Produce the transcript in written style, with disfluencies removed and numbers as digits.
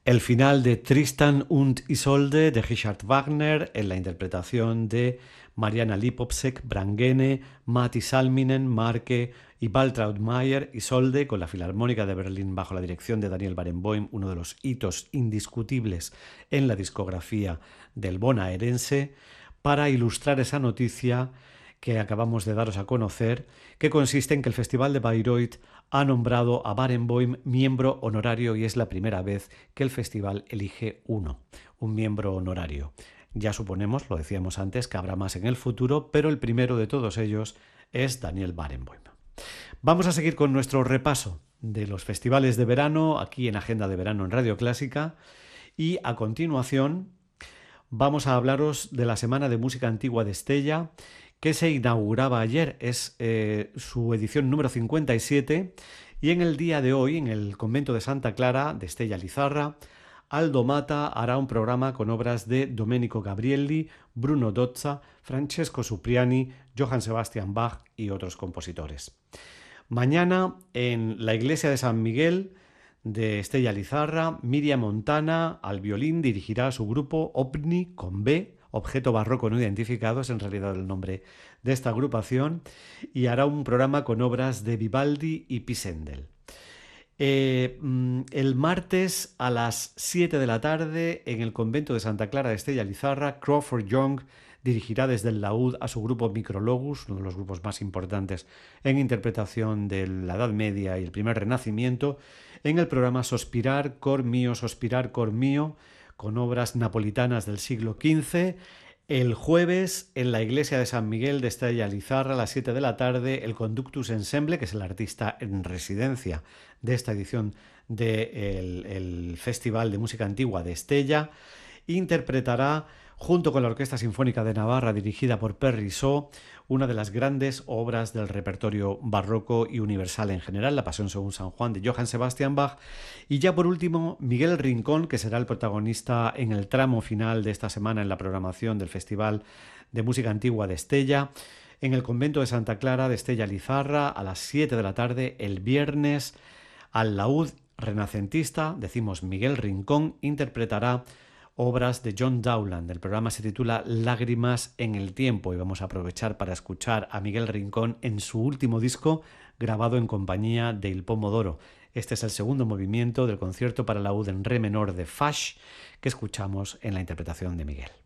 El final de Tristan und Isolde de Richard Wagner en la interpretación de Mariana Lipopsek, Brangene, Matti Salminen, Marke y Waltraud Mayer. Isolde con la Filarmónica de Berlín bajo la dirección de Daniel Barenboim, uno de los hitos indiscutibles en la discografía del bonaerense, para ilustrar esa noticia que acabamos de daros a conocer, que consiste en que el Festival de Bayreuth ha nombrado a Barenboim miembro honorario y es la primera vez que el festival elige un miembro honorario. Ya suponemos, lo decíamos antes, que habrá más en el futuro, pero el primero de todos ellos es Daniel Barenboim. Vamos a seguir con nuestro repaso de los festivales de verano aquí en Agenda de Verano en Radio Clásica y a continuación vamos a hablaros de la Semana de Música Antigua de Estella, que se inauguraba ayer, es su edición número 57, y en el día de hoy, en el convento de Santa Clara de Estella Lizarra, Aldo Mata hará un programa con obras de Domenico Gabrielli, Bruno Dozza, Francesco Supriani, Johann Sebastian Bach y otros compositores. Mañana, en la iglesia de San Miguel de Estella Lizarra, Miriam Montana al violín dirigirá su grupo OVNI con B, Objeto Barroco No Identificado, es en realidad el nombre de esta agrupación, y hará un programa con obras de Vivaldi y Pisendel. El martes a las 7 de la tarde en el convento de Santa Clara de Estella Lizarra, Crawford Young dirigirá desde el laúd a su grupo Micrologus, uno de los grupos más importantes en interpretación de la Edad Media y el primer Renacimiento, en el programa Sospirar Cor Mío, con obras napolitanas del siglo XV. El jueves, en la iglesia de San Miguel de Estella Lizarra, a las 7 de la tarde, el Conductus Ensemble, que es el artista en residencia de esta edición del Festival de Música Antigua de Estella, interpretará, junto con la Orquesta Sinfónica de Navarra, dirigida por Perry Shaw, una de las grandes obras del repertorio barroco y universal en general, La Pasión según San Juan de Johann Sebastian Bach. Y ya por último, Miguel Rincón, que será el protagonista en el tramo final de esta semana en la programación del Festival de Música Antigua de Estella, en el convento de Santa Clara de Estella Lizarra, a las 7 de la tarde, el viernes, al laúd renacentista, decimos Miguel Rincón, interpretará obras de John Dowland. El programa se titula Lágrimas en el tiempo y vamos a aprovechar para escuchar a Miguel Rincón en su último disco grabado en compañía de Il Pomodoro. Este es el segundo movimiento del concierto para laúd en re menor de Fasch que escuchamos en la interpretación de Miguel.